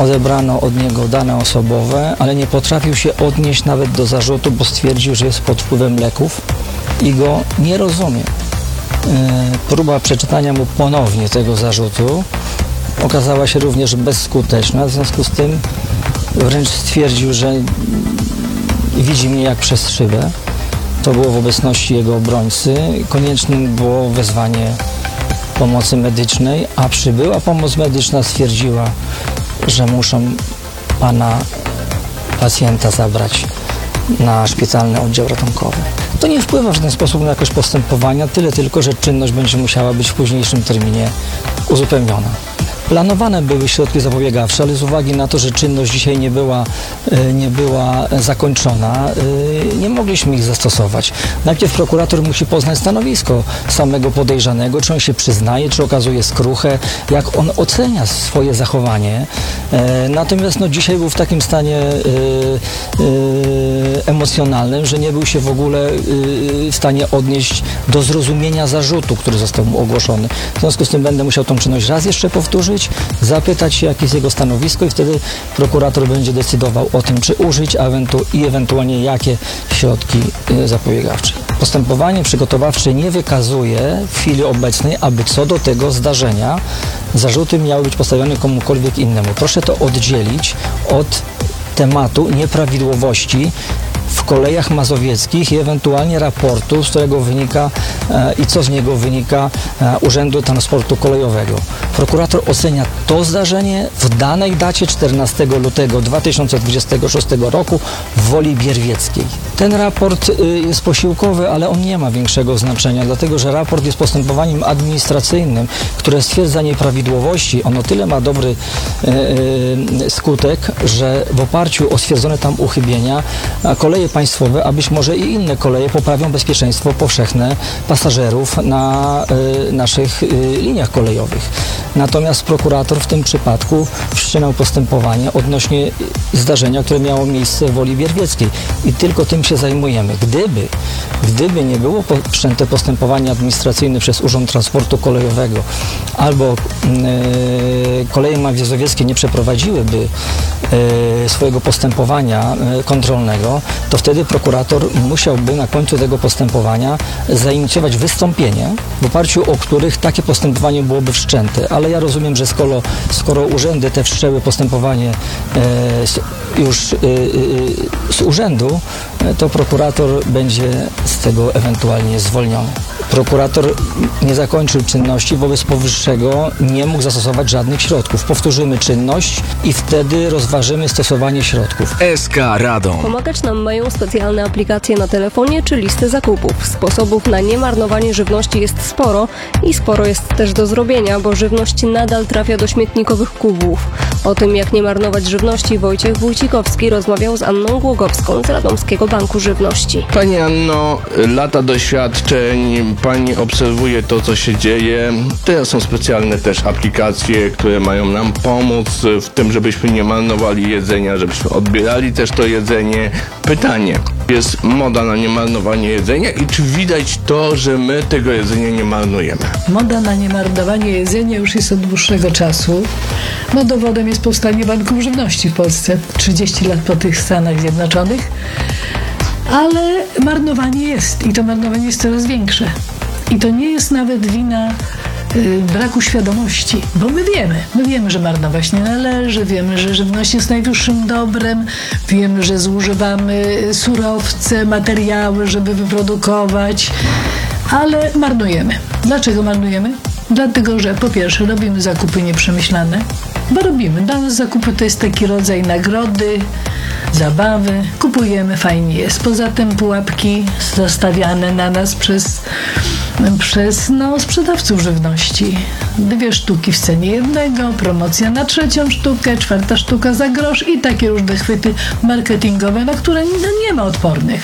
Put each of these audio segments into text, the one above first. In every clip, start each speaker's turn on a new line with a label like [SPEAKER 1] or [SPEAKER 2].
[SPEAKER 1] Odebrano od niego dane osobowe, ale nie potrafił się odnieść nawet do zarzutu, bo stwierdził, że jest pod wpływem leków i go nie rozumie. Próba przeczytania mu ponownie tego zarzutu okazała się również bezskuteczna, w związku z tym wręcz stwierdził, że widzi mnie jak przez szybę. To było w obecności jego obrońcy. Koniecznym było wezwanie pomocy medycznej, a przybyła pomoc medyczna stwierdziła, że muszą pana pacjenta zabrać na szpitalny oddział ratunkowy. To nie wpływa w ten sposób na jakość postępowania, tyle tylko, że czynność będzie musiała być w późniejszym terminie uzupełniona. Planowane były środki zapobiegawcze, ale z uwagi na to, że czynność dzisiaj nie była zakończona, nie mogliśmy ich zastosować. Najpierw prokurator musi poznać stanowisko samego podejrzanego, czy on się przyznaje, czy okazuje skruchę, jak on ocenia swoje zachowanie. Natomiast dzisiaj był w takim stanie emocjonalnym, że nie był się w ogóle w stanie odnieść do zrozumienia zarzutu, który został mu ogłoszony. W związku z tym będę musiał tą czynność raz jeszcze powtórzyć, zapytać się, jakie jest jego stanowisko i wtedy prokurator będzie decydował o tym, czy użyć i ewentualnie jakie środki zapobiegawcze. Postępowanie przygotowawcze nie wykazuje w chwili obecnej, aby co do tego zdarzenia zarzuty miały być postawione komukolwiek innemu. Proszę to oddzielić od tematu nieprawidłowości w kolejach mazowieckich i ewentualnie raportu, z którego wynika i co z niego wynika Urzędu Transportu Kolejowego. Prokurator ocenia to zdarzenie w danej dacie 14 lutego 2026 roku w Woli Bierwieckiej. Ten raport jest posiłkowy, ale on nie ma większego znaczenia, dlatego że raport jest postępowaniem administracyjnym, które stwierdza nieprawidłowości. Ono tyle ma dobry skutek, że w oparciu o stwierdzone tam uchybienia koleje państwowe, a być może i inne koleje poprawią bezpieczeństwo powszechne pasażerów na naszych liniach kolejowych. Natomiast prokurator w tym przypadku wszczynał postępowanie odnośnie zdarzenia, które miało miejsce w Woli Bierwieckiej i tylko tym się zajmujemy. Gdyby nie było wszczęte postępowanie administracyjne przez Urząd Transportu Kolejowego albo koleje mazowieckie nie przeprowadziłyby swojego postępowania kontrolnego, to wtedy prokurator musiałby na końcu tego postępowania zainicjować wystąpienie, w oparciu o których takie postępowanie byłoby wszczęte. Ale ja rozumiem, że skoro urzędy te wszczęły postępowanie już z urzędu, to prokurator będzie z tego ewentualnie zwolniony. Prokurator nie zakończył czynności, wobec powyższego nie mógł zastosować żadnych środków. Powtórzymy czynność i wtedy rozważymy stosowanie środków.
[SPEAKER 2] SK Radom.
[SPEAKER 3] Pomagać nam mają specjalne aplikacje na telefonie czy listy zakupów. Sposobów na niemarnowanie żywności jest sporo i sporo jest też do zrobienia, bo żywność nadal trafia do śmietnikowych kubłów. O tym, jak nie marnować żywności, Wojciech Wójcikowski rozmawiał z Anną Głogowską z Radomskiego Banku Żywności.
[SPEAKER 4] Pani Anno, lata doświadczeń, pani obserwuje to, co się dzieje. Teraz są specjalne też aplikacje, które mają nam pomóc w tym, żebyśmy nie marnowali jedzenia, żebyśmy odbierali też to jedzenie. Pytanie, jest moda na niemarnowanie jedzenia i czy widać to, że my tego jedzenia nie marnujemy?
[SPEAKER 5] Moda na niemarnowanie jedzenia już jest od dłuższego czasu. No dowodem jest powstanie Banku Żywności w Polsce 30 lat po tych Stanach Zjednoczonych. Ale marnowanie jest i to marnowanie jest coraz większe. I to nie jest nawet wina braku świadomości, bo my wiemy, że marnować nie należy, wiemy, że żywność jest najwyższym dobrem, wiemy, że zużywamy surowce, materiały, żeby wyprodukować, ale marnujemy. Dlaczego marnujemy? Dlatego, że po pierwsze robimy zakupy nieprzemyślane, bo robimy. Dla nas zakupy to jest taki rodzaj nagrody, zabawy, kupujemy, fajnie jest. Poza tym pułapki zastawiane na nas przez sprzedawców żywności. 2 sztuki w cenie jednego, promocja na 3. sztukę, 4. sztuka za grosz i takie różne chwyty marketingowe, na które nie ma odpornych.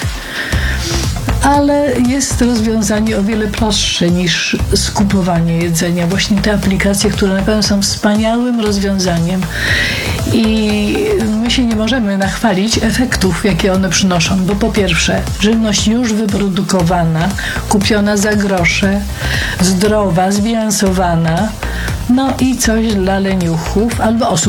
[SPEAKER 5] Ale jest rozwiązanie o wiele prostsze niż skupowanie jedzenia. Właśnie te aplikacje, które na pewno są wspaniałym rozwiązaniem i my się nie możemy nachwalić efektów, jakie one przynoszą, bo po pierwsze żywność już wyprodukowana, kupiona za grosze, zdrowa, zbilansowana, no i coś dla leniuchów albo osób